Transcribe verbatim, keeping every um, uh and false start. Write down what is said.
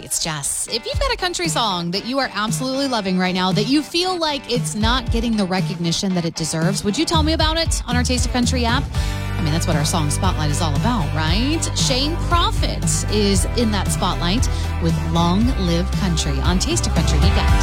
it's Jess. If you've got a country song that you are absolutely loving right now, that you feel like it's not getting the recognition that it deserves, would you tell me about it on our Taste of Country app? I mean, that's what our song Spotlight is all about, right? Shane Prophet is in that spotlight with Long Live Country on Taste of Country Weekend.